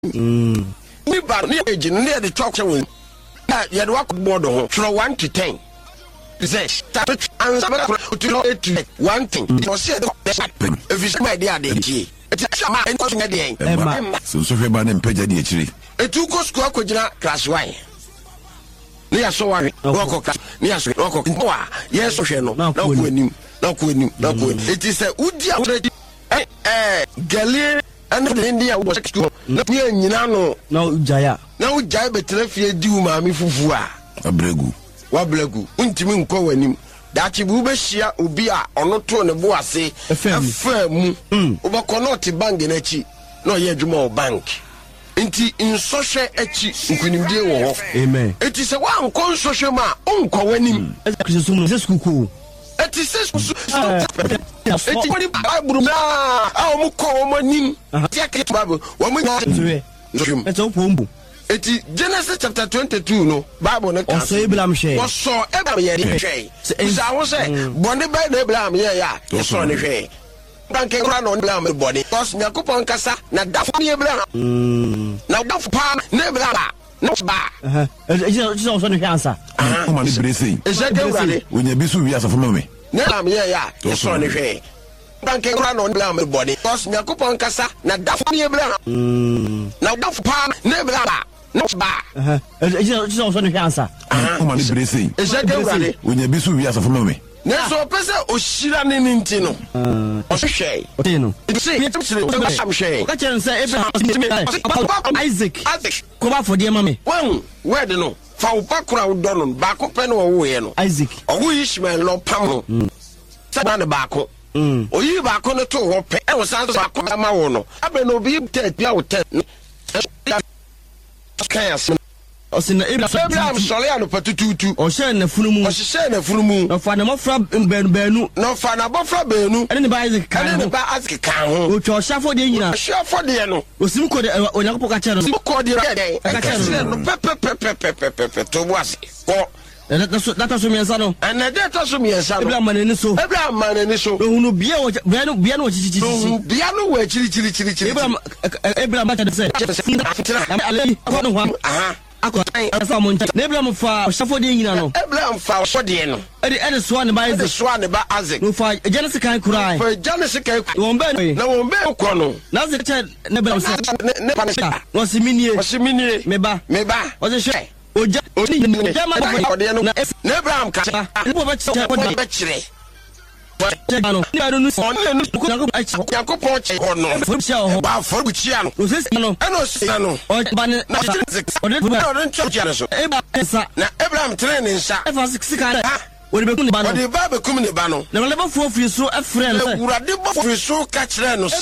We bar near the talk show. You walk board from 1 to 10. Says and 1 thing. If it's my dear, it's so a 2 square class Y. Near so worry, near so yes, no, no, it is a woody Galia and the India was near Ninano, no Jaya, no Jaya, but Telefia do mammy Fufua, a bregu, Wablegu, Untimin Cowenim, that you will be share Ubia or not to the Boise, a firm, Ubaconoti Banginechi, no Yedmo Bank. Inti in social echi nkunimdie wo. Amen. It is a one con social ma onko wanim. It is it body Bible na a mo ko wanim. Take Bible. Wo mo nya. It is Genesis chapter 22 no. Bible na. So Abraham share. Was so Abraham ye share. So I was say bonde by Abraham ye ya. So ne share. Banking run on Blam body. Cause Nakupon Cassa, Nadafani Blam. Now, Dafpa, Nebla, no bar. It's also the answer. Exactly. When you be so, we have a moment. Nam, yeah, to son of a banking run on Blam body. Cause Nakupon Cassa, Nadafani Blam. Now, Dafpa, Nebla, no bar. It's also the answer. Exactly. When you be so, we have a moment. Neso pesa oshira nintino. Oshe. Otino. Say, ka chen say Abraham Isaac. Ko ba for dear mama. Wan, where de no? Fa upakura udono, bako pe no wo ye no. Isaac. Owu Ishmael lo pam. Sada ne bako. Oyi bako no to ho pe. E wo san so bako ma wo no. Abe no bi te bia wo te. Kayas. Osina Abraham Solia no patututu. O share na funumu. O share na funumu. No fa na mofra benu. No fa na bofra benu. Ene ba Isaac kan. Ene ba Isaac kan ho. O cho shafo de nyina. Shafo de no. Osim ko de onyakopo ka kere no. Sim ko de ka kere no. Pe to boase. Ko Data so miensa no. And data so miensa no. Abraham maneni so. Abraham maneni so. Ohunu bia no chichichi. Bia no we chiri. Abraham ba tade say. Ale ko no hwa. Aha. Afa monta Abraham fa shafo de nyina no. Abraham fa so de no. Ede so ne ba Isaac. So ne ba Isaac. No fa Genesis kan kurai. Fa Genesis kan. Won be na won be ko no. Na ze che ne Abraham say. Ne pa ne. No siminie. Me ba. O ze she. Oja oni jama na Abraham ka ne bo ba chire no ni ado no ko Yakobon che no ba for bu chia no no no o ba ne na so na Abraham train nsa e fa 6 ka odi be kum ne ba no odi ba be kum ne ba no na le ba fo firi so afre no urade bo firi so ka kire no